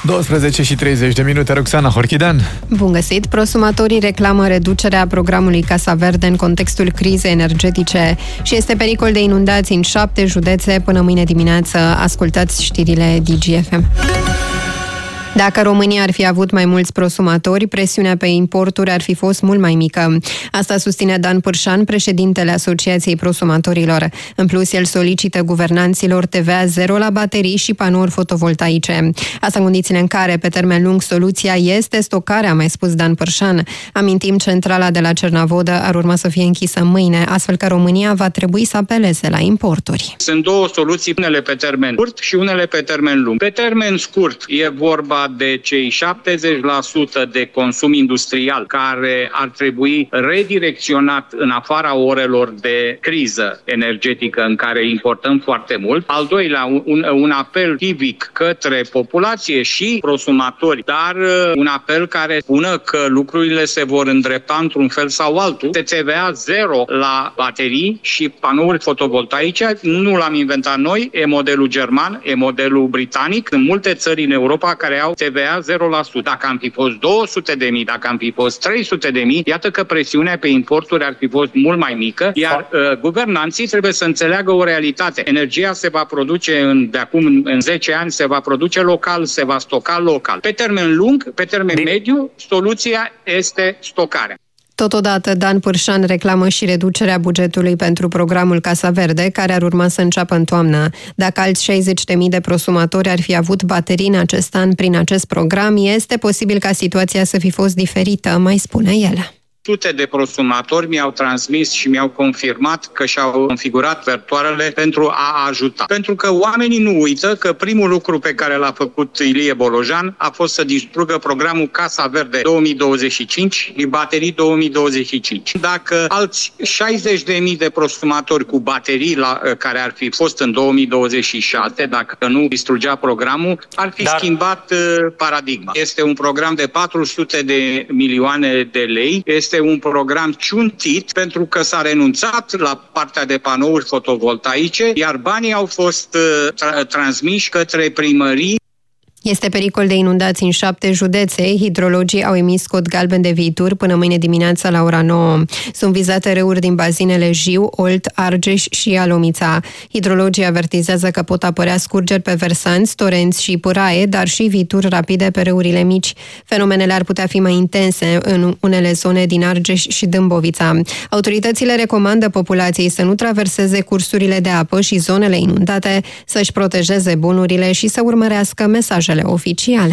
12:30, Roxana Horchidan. Bun găsit! Prosumatorii reclamă reducerea programului Casa Verde în contextul crizei energetice și este pericol de inundații în 7 județe până mâine dimineață. Ascultați știrile DGFM. Dacă România ar fi avut mai mulți prosumatori, presiunea pe importuri ar fi fost mult mai mică. Asta susține Dan Pârșan, președintele Asociației Prosumatorilor. În plus, el solicită guvernanților TVA zero la baterii și panouri fotovoltaice. Asta în condițiile în care, pe termen lung, soluția este stocarea, a mai spus Dan Pârșan. Amintim, centrala de la Cernavodă ar urma să fie închisă mâine, astfel că România va trebui să apeleze la importuri. Sunt două soluții, unele pe termen scurt și unele pe termen lung. Pe termen scurt e vorba de cei 70% de consum industrial care ar trebui redirecționat în afara orelor de criză energetică în care importăm foarte mult. Al doilea, un apel civic către populație și prosumatori, dar un apel care spună că lucrurile se vor îndrepta într-un fel sau altul. TVA zero la baterii și panouri fotovoltaice, nu l-am inventat noi, e modelul german, e modelul britanic. În multe țări în Europa care au TVA 0%. Dacă am fi fost 200.000, dacă am fi fost 300.000, iată că presiunea pe importuri ar fi fost mult mai mică, iar guvernanții trebuie să înțeleagă o realitate. Energia se va produce de acum în 10 ani, se va produce local, se va stoca local. Pe termen lung, pe termen mediu, soluția este stocarea. Totodată, Dan Pârșan reclamă și reducerea bugetului pentru programul Casa Verde, care ar urma să înceapă în toamnă. Dacă alți 60.000 de prosumatori ar fi avut baterii în acest an prin acest program, este posibil ca situația să fi fost diferită, mai spune el. Sute de prosumatori mi-au transmis și mi-au confirmat că și-au configurat vertoarele pentru a ajuta. Pentru că oamenii nu uită că primul lucru pe care l-a făcut Ilie Bolojan a fost să distrugă programul Casa Verde 2025 și baterii 2025. Dacă alți 60.000 de prosumatori cu baterii care ar fi fost în 2026, dacă nu distrugea programul, ar fi schimbat paradigma. Este un program de 400 de milioane de lei, este un program ciuntit pentru că s-a renunțat la partea de panouri fotovoltaice, iar banii au fost transmiși către primării. Este pericol de inundații în 7 județe. Hidrologii au emis cod galben de viitur până mâine dimineața la ora 9. Sunt vizate râuri din bazinele Jiu, Olt, Argeș și Alomița. Hidrologii avertizează că pot apărea scurgeri pe versanți, torenți și pâraie, dar și vituri rapide pe râurile mici. Fenomenele ar putea fi mai intense în unele zone din Argeș și Dâmbovița. Autoritățile recomandă populației să nu traverseze cursurile de apă și zonele inundate, să-și protejeze bunurile și să urmărească mesajele oficiale.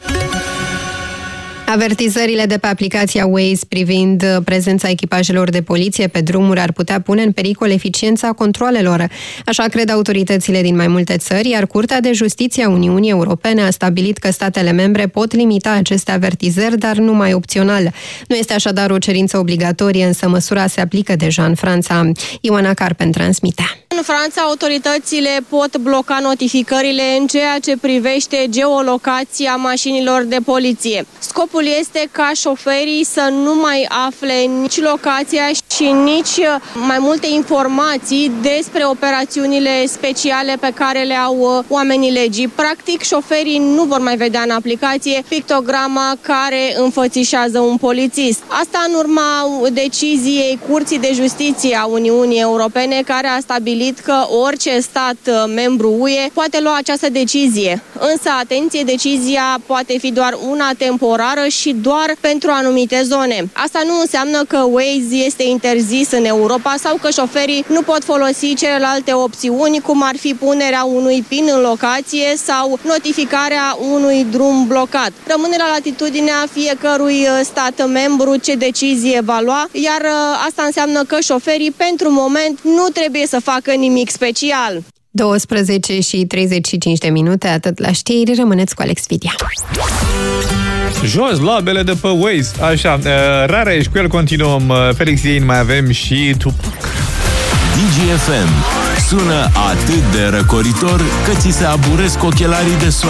Avertizările de pe aplicația Waze privind prezența echipajelor de poliție pe drumuri ar putea pune în pericol eficiența controalelor. Așa cred autoritățile din mai multe țări, iar Curtea de Justiție a Uniunii Europene a stabilit că statele membre pot limita aceste avertizări, dar numai opțional. Nu este așadar o cerință obligatorie, însă măsura se aplică deja în Franța. Ioana Carpen transmite. În Franța, autoritățile pot bloca notificările în ceea ce privește geolocația mașinilor de poliție. Scopul este ca șoferii să nu mai afle nici locația și nici mai multe informații despre operațiunile speciale pe care le au oamenii legii. Practic, șoferii nu vor mai vedea în aplicație pictograma care înfățișează un polițist. Asta în urma deciziei Curții de Justiție a Uniunii Europene, care a stabilit că orice stat membru UE poate lua această decizie. Însă, atenție, decizia poate fi doar una temporară și doar pentru anumite zone. Asta nu înseamnă că Waze este interzis în Europa sau că șoferii nu pot folosi celelalte opțiuni, cum ar fi punerea unui PIN în locație sau notificarea unui drum blocat. Rămâne la latitudinea fiecărui stat membru ce decizie va lua, iar asta înseamnă că șoferii, pentru moment, nu trebuie să facă nimic special. 12:35, atât la știri, rămâneți cu Alex Vidia. Jos labele de pe Waze. Așa, Rareș, cu el continuăm. Felix Iein, mai avem și Tupac. DGFM sună atât de răcoritor că ți se aburesc ochelarii de soare.